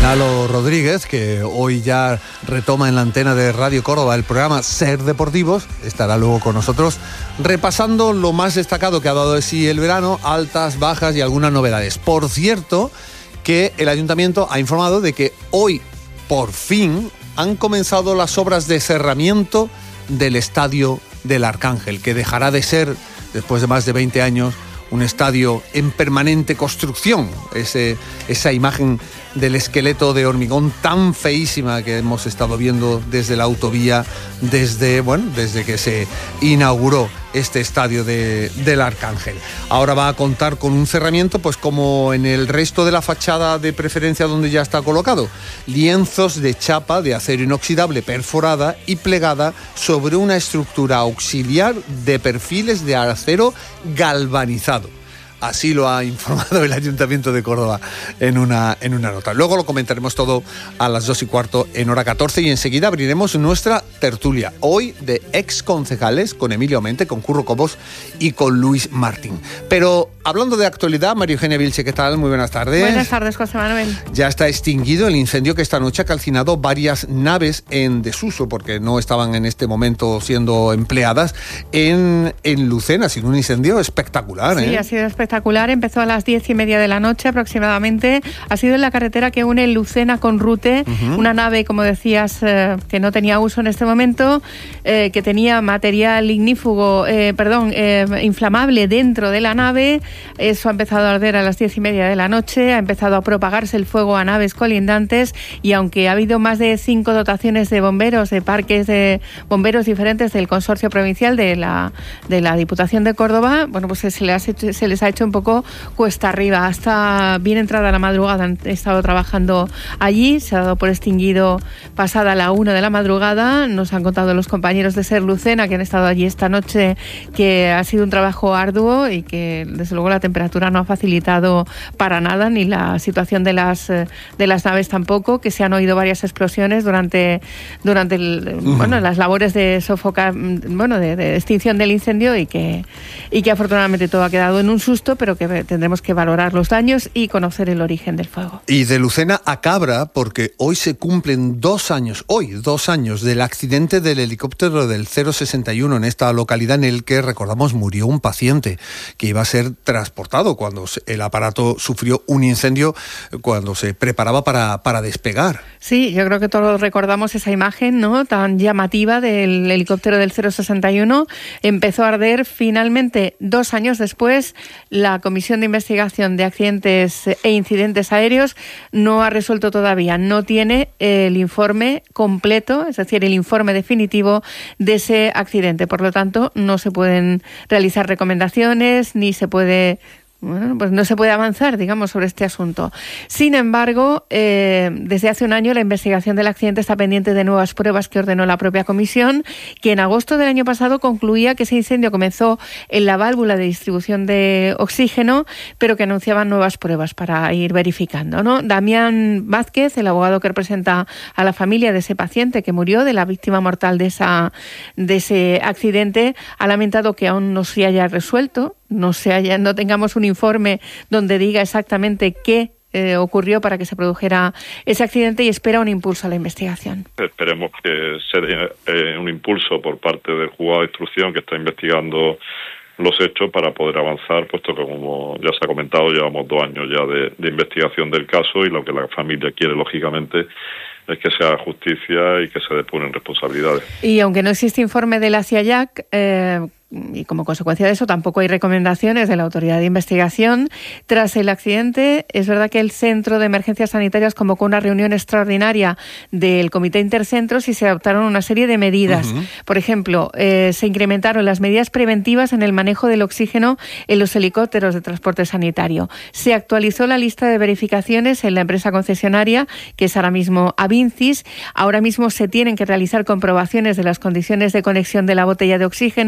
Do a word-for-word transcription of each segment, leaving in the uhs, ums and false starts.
Nalo Rodríguez, que hoy ya retoma en la antena de Radio Córdoba el programa Ser Deportivos, estará luego con nosotros repasando lo más destacado que ha dado de sí el verano, altas, bajas y algunas novedades. Por cierto, que el Ayuntamiento ha informado de que hoy, por fin, han comenzado las obras de cerramiento del Estadio del Arcángel, que dejará de ser, después de más de veinte años, un estadio en permanente construcción. Ese, esa imagen del esqueleto de hormigón tan feísima que hemos estado viendo desde la autovía, desde, bueno, desde que se inauguró este estadio de, del Arcángel. Ahora va a contar con un cerramiento, pues como en el resto de la fachada de preferencia donde ya está colocado. Lienzos de chapa de acero inoxidable perforada y plegada sobre una estructura auxiliar de perfiles de acero galvanizado. Así lo ha informado el Ayuntamiento de Córdoba en una, en una nota. Luego lo comentaremos todo a las dos y cuarto en hora catorce y enseguida abriremos nuestra tertulia. Hoy de ex concejales con Emilio Mente, con Curro Cobos y con Luis Martín. Pero hablando de actualidad, María Eugenia Vilche, ¿qué tal? Muy buenas tardes. Buenas tardes, José Manuel. Ya está extinguido el incendio que esta noche ha calcinado varias naves en desuso, porque no estaban en este momento siendo empleadas, en, en Lucena. Ha sido un incendio espectacular. Sí, ¿eh? ha sido espectacular. Espectacular, empezó a las diez y media de la noche aproximadamente, ha sido en la carretera que une Lucena con Rute, uh-huh. Una nave, como decías, eh, que no tenía uso en este momento, eh, que tenía material ignífugo, eh, perdón, eh, inflamable dentro de la nave. Eso ha empezado a arder a las diez y media de la noche, ha empezado a propagarse el fuego a naves colindantes y aunque ha habido más de cinco dotaciones de bomberos, de parques de bomberos diferentes del consorcio provincial de la, de la Diputación de Córdoba, bueno, pues se les ha hecho, se les ha hecho un poco cuesta arriba. Hasta bien entrada la madrugada han estado trabajando allí, se ha dado por extinguido pasada la una de la madrugada. Nos han contado los compañeros de Ser Lucena que han estado allí esta noche que ha sido un trabajo arduo y que desde luego la temperatura no ha facilitado para nada, ni la situación de las de las naves tampoco, que se han oído varias explosiones durante durante el, uh-huh. bueno, las labores de sofocar, bueno, de, de extinción del incendio y que y que afortunadamente todo ha quedado en un susto, pero que tendremos que valorar los daños y conocer el origen del fuego. Y de Lucena a Cabra, porque hoy se cumplen dos años, hoy dos años del accidente del helicóptero del cero sesenta y uno en esta localidad en el que, recordamos, murió un paciente que iba a ser transportado cuando el aparato sufrió un incendio, cuando se preparaba para, para despegar. Sí, yo creo que todos recordamos esa imagen, ¿no?, tan llamativa del helicóptero del cero sesenta y uno. Empezó a arder finalmente dos años después. La Comisión de Investigación de Accidentes e Incidentes Aéreos no ha resuelto todavía, no tiene el informe completo, es decir, el informe definitivo de ese accidente. Por lo tanto, no se pueden realizar recomendaciones ni se puede... Bueno, pues no se puede avanzar, digamos, sobre este asunto. Sin embargo, eh, desde hace un año la investigación del accidente está pendiente de nuevas pruebas que ordenó la propia comisión, que en agosto del año pasado concluía que ese incendio comenzó en la válvula de distribución de oxígeno, pero que anunciaban nuevas pruebas para ir verificando, ¿no? Damián Vázquez, el abogado que representa a la familia de ese paciente que murió, de la víctima mortal de esa de ese accidente, ha lamentado que aún no se haya resuelto, no se haya, no tengamos un informe donde diga exactamente qué eh, ocurrió para que se produjera ese accidente y espera un impulso a la investigación. Esperemos que se dé eh, un impulso por parte del juzgado de instrucción que está investigando los hechos para poder avanzar, puesto que, como ya se ha comentado, llevamos dos años ya de, de investigación del caso y lo que la familia quiere, lógicamente, es que se haga justicia y que se depuren responsabilidades. Y aunque no existe informe de la CIAJAC, eh, y como consecuencia de eso tampoco hay recomendaciones de la autoridad de investigación, tras el accidente es verdad que el Centro de Emergencias Sanitarias convocó una reunión extraordinaria del Comité Intercentros y se adoptaron una serie de medidas. Uh-huh. Por ejemplo, eh, se incrementaron las medidas preventivas en el manejo del oxígeno en los helicópteros de transporte sanitario. Se actualizó la lista de verificaciones en la empresa concesionaria, que es ahora mismo Avincis. Ahora mismo se tienen que realizar comprobaciones de las condiciones de conexión de la botella de oxígeno.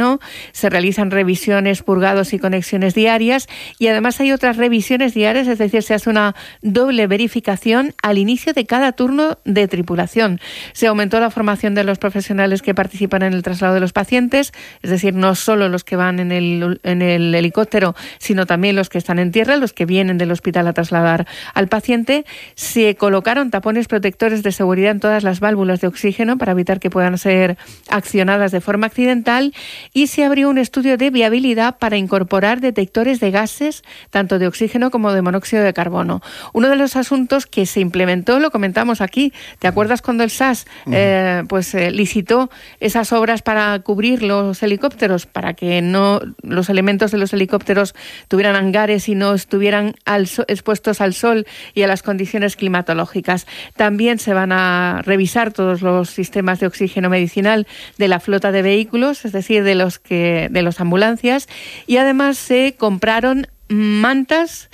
se realizan revisiones, purgados y conexiones diarias, y además hay otras revisiones diarias, es decir, se hace una doble verificación al inicio de cada turno de tripulación. Se aumentó la formación de los profesionales que participan en el traslado de los pacientes, es decir, no solo los que van en el, en el helicóptero, sino también los que están en tierra, los que vienen del hospital a trasladar al paciente. Se colocaron tapones protectores de seguridad en todas las válvulas de oxígeno para evitar que puedan ser accionadas de forma accidental, y se abrió un estudio de viabilidad para incorporar detectores de gases, tanto de oxígeno como de monóxido de carbono. Uno de los asuntos que se implementó, lo comentamos aquí, ¿te acuerdas cuando el S A S eh, pues eh, licitó esas obras para cubrir los helicópteros, para que no los elementos de los helicópteros tuvieran hangares y no estuvieran al so- expuestos al sol y a las condiciones climatológicas? También se van a revisar todos los sistemas de oxígeno medicinal de la flota de vehículos, es decir, de los que de los ambulancias, y además se compraron mantas,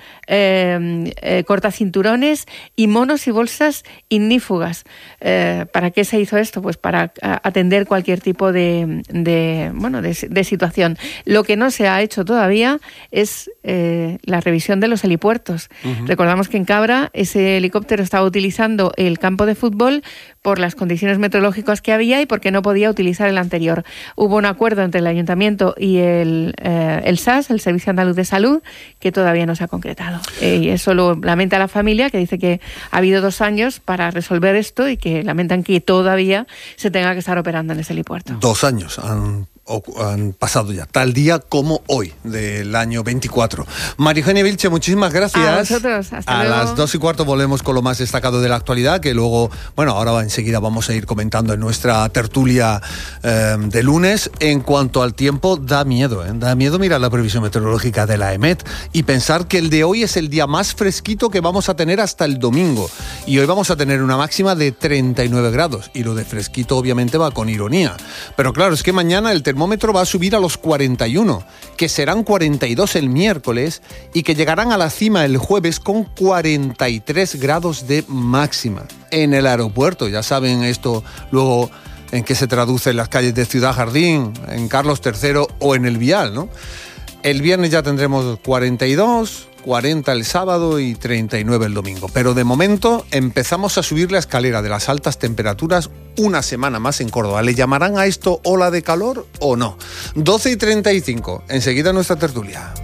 eh, eh, cortacinturones y monos y bolsas ignífugas. Eh, ¿Para qué se hizo esto? Pues para a, atender cualquier tipo de, de bueno de, de situación. Lo que no se ha hecho todavía es eh, la revisión de los helipuertos. Uh-huh. Recordamos que en Cabra ese helicóptero estaba utilizando el campo de fútbol por las condiciones meteorológicas que había y porque no podía utilizar el anterior. Hubo un acuerdo entre el Ayuntamiento y el, eh, el S A S, el Servicio Andaluz de Salud, que todavía no se ha concretado. Eh, y eso lo lamenta la familia, que dice que ha habido dos años para resolver esto y que lamentan que todavía se tenga que estar operando en ese helipuerto. Dos años han... han pasado ya, tal día como hoy, del año veinticuatro. María Eugenia Vilche, muchísimas gracias. A vosotros, hasta A luego. las dos y cuarto volvemos con lo más destacado de la actualidad, que luego, bueno, ahora enseguida vamos a ir comentando en nuestra tertulia eh, de lunes. En cuanto al tiempo, da miedo, ¿eh? Da miedo mirar la previsión meteorológica de la EMET y pensar que el de hoy es el día más fresquito que vamos a tener hasta el domingo. Y hoy vamos a tener una máxima de treinta y nueve grados. Y lo de fresquito obviamente va con ironía. Pero claro, es que mañana el termómetro va a subir a los cuarenta y uno, que serán cuarenta y dos el miércoles y que llegarán a la cima el jueves con cuarenta y tres grados de máxima. En el aeropuerto, ya saben esto luego en qué se traduce en las calles de Ciudad Jardín, en Carlos tercero o en el Vial, ¿no? El viernes ya tendremos cuarenta y dos, cuarenta el sábado y treinta y nueve el domingo. Pero de momento empezamos a subir la escalera de las altas temperaturas una semana más en Córdoba. ¿Le llamarán a esto ola de calor o no? doce y treinta y cinco. Enseguida nuestra tertulia.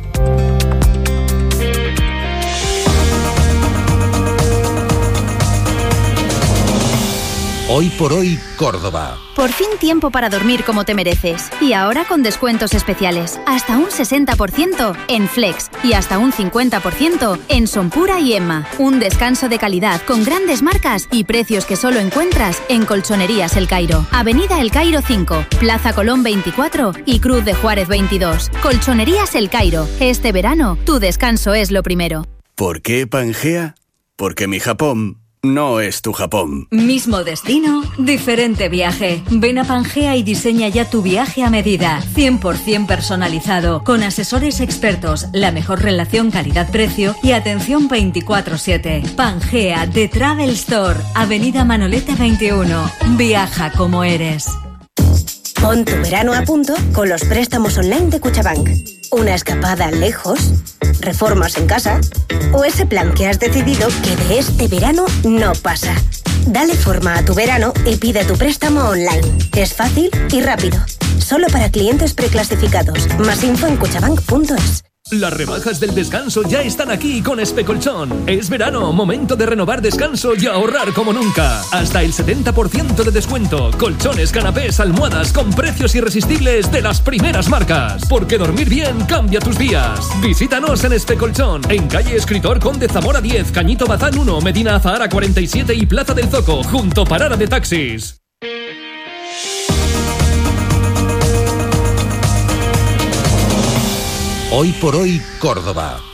Hoy por hoy, Córdoba. Por fin tiempo para dormir como te mereces. Y ahora con descuentos especiales. Hasta un sesenta por ciento en Flex y hasta un cincuenta por ciento en Sonpura y Emma. Un descanso de calidad con grandes marcas y precios que solo encuentras en Colchonerías El Cairo. Avenida El Cairo cinco, Plaza Colón veinticuatro y Cruz de Juárez veintidós. Colchonerías El Cairo. Este verano, tu descanso es lo primero. ¿Por qué Pangea? Porque mi Japón no es tu Japón. Mismo destino, diferente viaje. Ven a Pangea y diseña ya tu viaje a medida. cien por ciento personalizado, con asesores expertos, la mejor relación calidad-precio y atención veinticuatro siete. Pangea, The Travel Store, Avenida Manolete veintiuno. Viaja como eres. Pon tu verano a punto con los préstamos online de Cuchabank. Una escapada lejos, reformas en casa o ese plan que has decidido que de este verano no pasa. Dale forma a tu verano y pide tu préstamo online. Es fácil y rápido. Solo para clientes preclasificados. Más info en cuchabank punto es. Las rebajas del descanso ya están aquí con Especolchón. Es verano, momento de renovar descanso y ahorrar como nunca. Hasta el setenta por ciento de descuento. Colchones, canapés, almohadas con precios irresistibles de las primeras marcas. Porque dormir bien cambia tus días. Visítanos en Especolchón, en calle Escritor Conde Zamora diez, Cañito Bazán uno, Medina Azahara cuarenta y siete y Plaza del Zoco, junto Parada de Taxis. Hoy por hoy, Córdoba.